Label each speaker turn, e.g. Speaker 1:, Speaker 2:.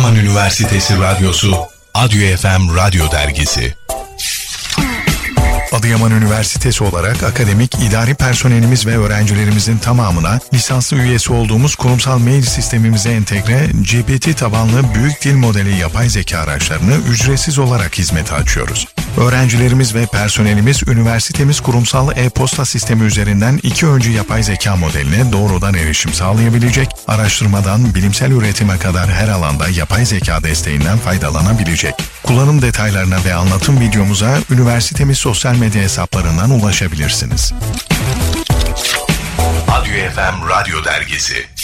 Speaker 1: Adıyaman Üniversitesi Radyosu, Adyo FM Radyo Dergisi. Adıyaman Üniversitesi olarak akademik, idari personelimiz ve öğrencilerimizin tamamına lisanslı üyesi olduğumuz kurumsal mail sistemimize entegre GPT tabanlı büyük dil modeli yapay zeka araçlarını ücretsiz olarak hizmete açıyoruz. Öğrencilerimiz ve personelimiz üniversitemiz kurumsal e-posta sistemi üzerinden 2 öncü yapay zeka modeline doğrudan erişim sağlayabilecek, araştırmadan bilimsel üretime kadar her alanda yapay zeka desteğinden faydalanabilecek. Kullanım detaylarına ve anlatım videomuza üniversitemiz sosyal medya hesaplarından ulaşabilirsiniz. Adyo FM Radyo Dergisi.